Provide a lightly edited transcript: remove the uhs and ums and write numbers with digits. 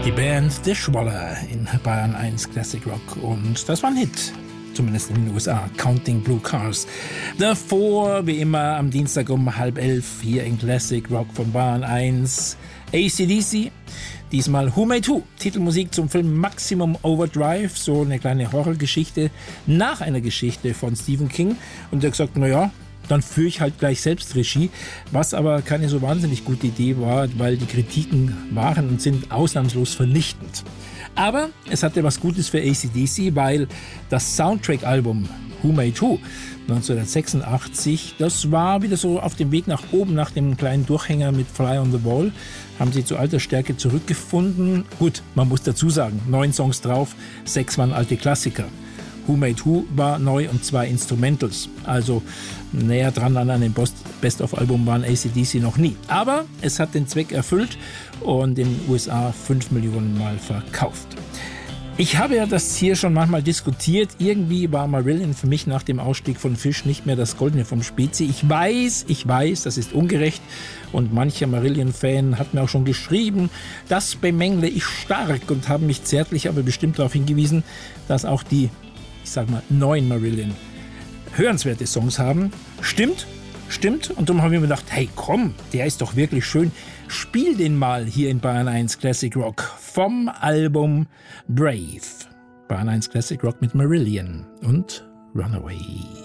Die Band The Schwaller in Bayern 1 Classic Rock. Und das war ein Hit, zumindest in den USA. Counting Blue Cars. Davor, wie immer, am Dienstag um 10:30 hier in Classic Rock von Bayern 1 AC/DC. Diesmal Who Made Who? Titelmusik zum Film Maximum Overdrive. So eine kleine Horrorgeschichte nach einer Geschichte von Stephen King. Und er hat gesagt, naja, dann führe ich halt gleich selbst Regie, was aber keine so wahnsinnig gute Idee war, weil die Kritiken waren und sind ausnahmslos vernichtend. Aber es hatte was Gutes für AC/DC, weil das Soundtrack-Album Who Made Who 1986, das war wieder so auf dem Weg nach oben, nach dem kleinen Durchhänger mit Fly on the Wall, haben sie zu alter Stärke zurückgefunden. Gut, man muss dazu sagen, 9 Songs drauf, 6 waren alte Klassiker. Who Made Who war neu und 2 Instrumentals. Also näher dran an einem Best-of-Album waren AC/DC noch nie. Aber es hat den Zweck erfüllt und in den USA 5 Millionen Mal verkauft. Ich habe ja das hier schon manchmal diskutiert. Irgendwie war Marillion für mich nach dem Ausstieg von Fish nicht mehr das Goldene vom Spezi. Ich weiß, das ist ungerecht. Und mancher Marillion-Fan hat mir auch schon geschrieben, das bemängle ich stark und haben mich zärtlich aber bestimmt darauf hingewiesen, dass auch die, ich sag mal, neuen Marillion hörenswerte Songs haben. Stimmt. Und darum habe ich mir gedacht, hey komm, der ist doch wirklich schön. Spiel den mal hier in Bayern 1 Classic Rock vom Album Brave. Bayern 1 Classic Rock mit Marillion und Runaway.